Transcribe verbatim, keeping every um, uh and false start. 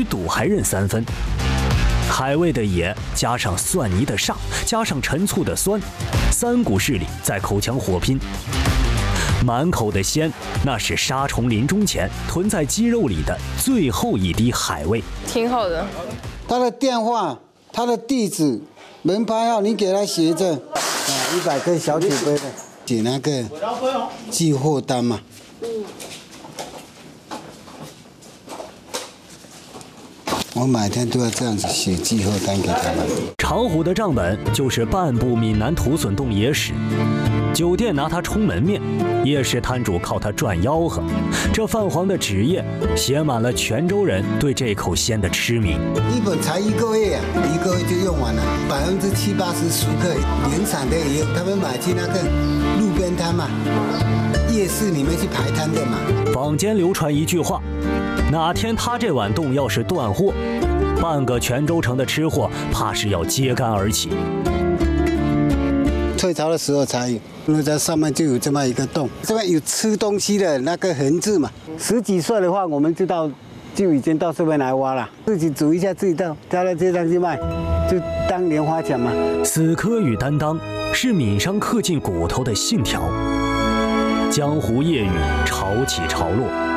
鱼肚还认三分。海味的野加上蒜泥的煞，加上陈醋的酸，三股势力在口腔火拼。满口的鲜，那是杀虫临终前囤在鸡肉里的最后一滴海味。 挺好的。 他的电话、他的地址、门牌号，你给他写着。啊，一百个小铁杯的，写那个寄货单嘛。嗯。我每天都要这样子写寄货单给他们。 长虎的账本就是半部闽南土笋冻野史，酒店拿它充门面，夜市摊主靠它赚吆喝。这泛黄的纸页写满了泉州人对这口鲜的痴迷。 一本才一个月啊，一个月就用完了，百分之七八十熟客，原产的也有，他们买去那个路边摊嘛，夜市里面去排摊的嘛。 坊间流传一句话。哪天他这碗冻要是断货，半个泉州城的吃货怕是要揭竿而起。 退潮的时候才有，因为在上面就有这么一个洞，这边有吃东西的那个痕迹嘛。十几岁的话，我们就到就已经到这边来挖了，自己煮一下，自己到加到街上去卖，就当莲花奖嘛。 死磕与担当是闽商刻进骨头的信条。江湖夜雨潮起潮落。